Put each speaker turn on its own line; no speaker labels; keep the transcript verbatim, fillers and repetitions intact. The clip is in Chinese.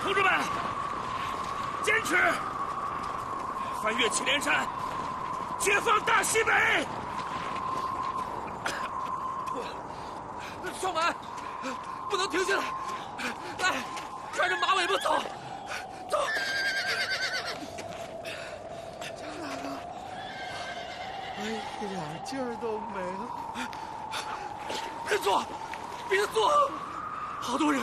同志们，坚持！翻越祁连山，解放大西北！
双满，不能停下来！来，看着马尾巴走，走！
张大哥，哎，一点劲儿都没了。
别坐，别坐，好多人。